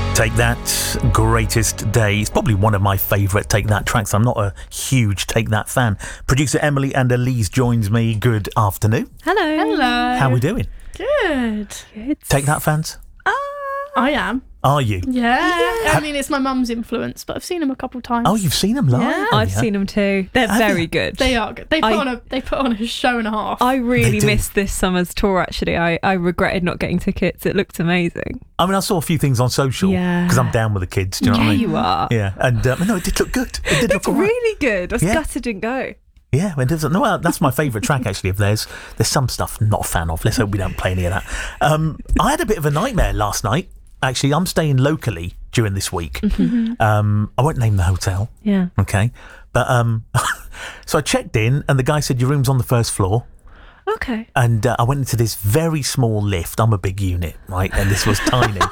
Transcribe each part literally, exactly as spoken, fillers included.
Take That, Greatest Day. It's probably one of my favourite Take That tracks. I'm not a huge Take That fan. Producer Emily and Elise joins me. Good afternoon. Hello. Hello. How are we doing? Good. Good. Take That fans? Uh, I am. Are you? Yeah. Yeah. I mean, it's my mum's influence, but I've seen them a couple times. Oh, you've seen them live? Yeah. have I've you? seen them too. They're Have very you? good. They are good. They put I- on a they put on a show and a half. I really They do. missed this summer's tour, actually. I, I regretted not getting tickets. It looked amazing. I mean, I saw a few things on social Yeah. because I'm down with the kids. Do you know yeah, what I mean? you are. Yeah, and um, no, it did look good. It did It's look all right. really good. I was Yeah. gutted didn't go. Yeah, it doesn't. No, well, that's my favourite track actually. If there's there's some stuff I'm not a fan of. Let's hope we don't play any of that. Um, I had a bit of a nightmare last night. Actually, I'm staying locally during this week. Mm-hmm. Um, I won't name the hotel. Yeah. Okay, but um, so I checked in, and the guy said your room's on the first floor. Okay. And uh, I went into this very small lift. I'm a big unit, right? And this was tiny.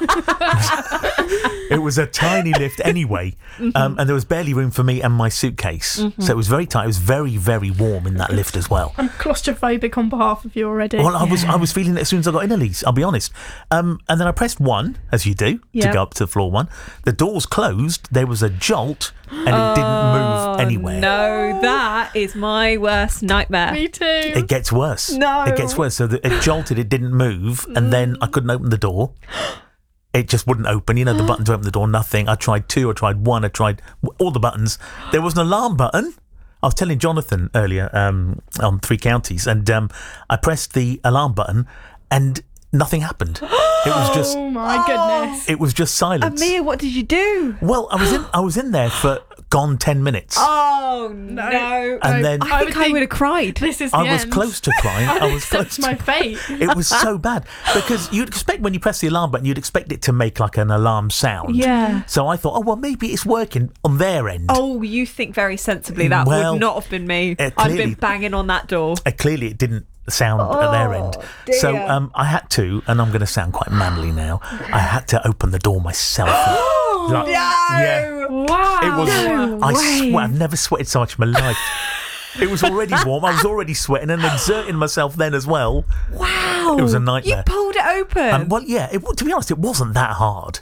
It was a tiny lift anyway. Mm-hmm. Um, and there was barely room for me and my suitcase. Mm-hmm. So it was very tight. It was very, very warm in that lift as well. I'm claustrophobic on behalf of you already. Well, I was I was feeling it as soon as I got in, Elise, I'll be honest. Um, and then I pressed one, as you do, to Yep. go up to floor one. The doors closed. There was a jolt, and it didn't move anywhere. Oh, No, that is my worst nightmare. Me too. It gets worse. No. It gets worse. So the, it jolted, it didn't move, and then I couldn't open the door. It just wouldn't open. You know, the button to open the door, nothing. I tried two, I tried one, I tried w- all the buttons. There was an alarm button. I was telling Jonathan earlier um, on Three Counties, and um, I pressed the alarm button, and nothing happened. It was just, Oh my goodness. it was just silence. Amir, what did you do? Well, I was in, I was in there for gone ten minutes, Oh, no. No. and then I I think would I would have cried. This is the I was end. close to crying. I, I was close accept to. my fate. It was so bad because you'd expect when you press the alarm button, you'd expect it to make like an alarm sound. Yeah. So I thought, oh well, maybe it's working on their end. Oh, you think very sensibly. That Well, would not have been me. uh, I'd clearly- been banging on that door. Uh, clearly, it didn't sound at their end. Oh, So dear. um, I had to, and I'm going to sound quite manly now. I had to open the door myself. Like, Yeah. Wow. It was. No I way. swear, I've never sweated so much in my life. It was already warm. I was already sweating and exerting myself then as well. Wow. It was a nightmare. You pulled it open. And well, yeah. It, to be honest, it wasn't that hard.